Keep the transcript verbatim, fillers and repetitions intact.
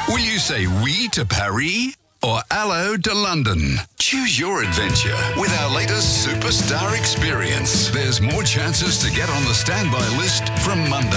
Will you say oui to Paris or hello to London? Choose your adventure with our latest Superstar experience. There's more chances to get on the standby list from Monday.